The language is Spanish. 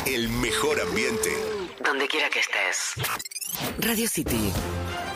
el mejor ambiente. Donde quiera que estés. Radio City